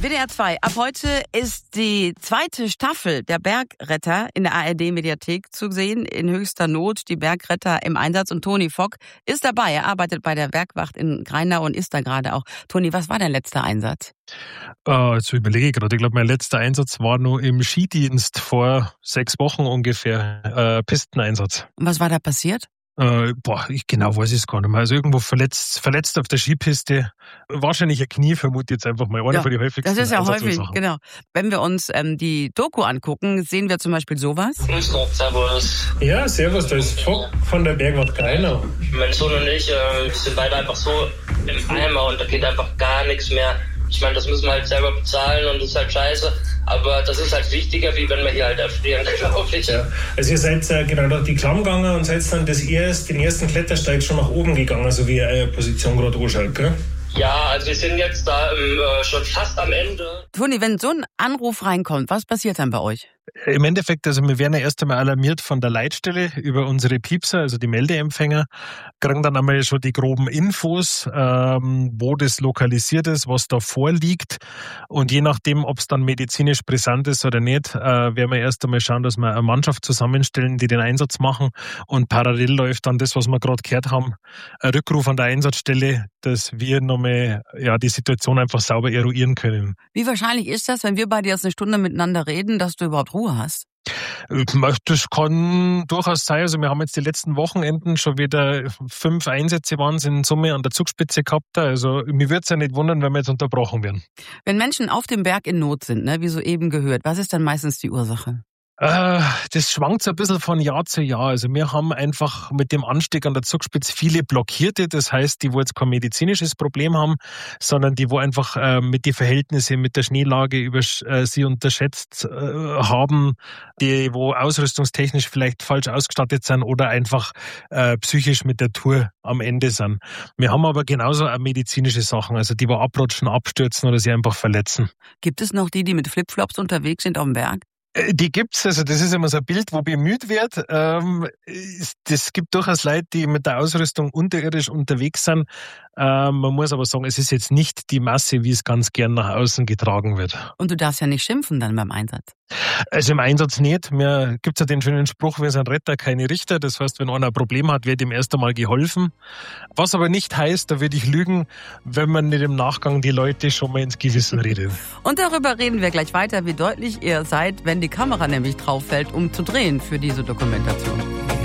WDR 2. Ab heute ist die zweite Staffel der Bergretter in der ARD-Mediathek zu sehen. In höchster Not, die Bergretter im Einsatz. Und Toni Fock ist dabei. Er arbeitet bei der Bergwacht in Grainau und ist da gerade auch. Toni, was war dein letzter Einsatz? Jetzt überlege ich gerade. Ich glaube, mein letzter Einsatz war noch im Skidienst vor 6 Wochen ungefähr. Pisteneinsatz. Und was war da passiert? Ich genau weiß es gar nicht mehr. Also irgendwo verletzt auf der Skipiste. Wahrscheinlich ein Knie, vermute ich jetzt einfach mal. Eine von den häufigsten. Das ist ja häufig, genau. Wenn wir uns die Doku angucken, sehen wir zum Beispiel sowas. Grüß Gott, servus. Ja, servus, da ist Fock von der Bergwacht Grainau. Mein Sohn und ich sind beide einfach so im Eimer und da geht einfach gar nichts mehr. Ich meine, das müssen wir halt selber bezahlen und das ist halt scheiße. Aber das ist halt wichtiger, wie wenn wir hier halt erfrieren, glaube ich. Ja. Also ihr seid genau durch die Klamm gegangen und seid dann den ersten Klettersteig schon nach oben gegangen, so wie eure Position gerade anschaut, gell? Ja, also wir sind jetzt da schon fast am Ende. Toni, wenn so ein Anruf reinkommt, was passiert dann bei euch? Im Endeffekt, also wir werden ja erst einmal alarmiert von der Leitstelle über unsere Piepser, also die Meldeempfänger, kriegen dann einmal schon die groben Infos, wo das lokalisiert ist, was da vorliegt. Und je nachdem, ob es dann medizinisch brisant ist oder nicht, werden wir erst einmal schauen, dass wir eine Mannschaft zusammenstellen, die den Einsatz machen. Und parallel läuft dann das, was wir gerade gehört haben, ein Rückruf an der Einsatzstelle, dass wir nochmal die Situation einfach sauber eruieren können. Wie wahrscheinlich ist das, wenn wir beide jetzt eine Stunde miteinander reden, dass du überhaupt Ruhe hast? Das kann durchaus sein. Also wir haben jetzt die letzten Wochenenden schon wieder 5 Einsätze waren es in Summe an der Zugspitze gehabt. Also mir würde es ja nicht wundern, wenn wir jetzt unterbrochen werden. Wenn Menschen auf dem Berg in Not sind, wie soeben gehört, was ist dann meistens die Ursache? Das schwankt so ein bisschen von Jahr zu Jahr. Also wir haben einfach mit dem Anstieg an der Zugspitze viele Blockierte. Das heißt, die, wo jetzt kein medizinisches Problem haben, sondern die, wo einfach mit den Verhältnissen, mit der Schneelage sie unterschätzt haben, die, wo ausrüstungstechnisch vielleicht falsch ausgestattet sind oder einfach psychisch mit der Tour am Ende sind. Wir haben aber genauso auch medizinische Sachen, also die, wo abrutschen, abstürzen oder sich einfach verletzen. Gibt es noch die mit Flipflops unterwegs sind auf dem Berg? Die gibt's, also das ist immer so ein Bild, wo bemüht wird. Das gibt durchaus Leute, die mit der Ausrüstung unterirdisch unterwegs sind. Man muss aber sagen, es ist jetzt nicht die Masse, wie es ganz gern nach außen getragen wird. Und du darfst ja nicht schimpfen dann beim Einsatz. Also im Einsatz nicht. Mir gibt's ja den schönen Spruch, wir sind Retter, keine Richter. Das heißt, wenn einer ein Problem hat, wird ihm erst einmal geholfen. Was aber nicht heißt, da würde ich lügen, wenn man nicht im Nachgang die Leute schon mal ins Gewissen redet. Und darüber reden wir gleich weiter, wie deutlich ihr seid, wenn die Kamera nämlich drauf fällt, um zu drehen für diese Dokumentation.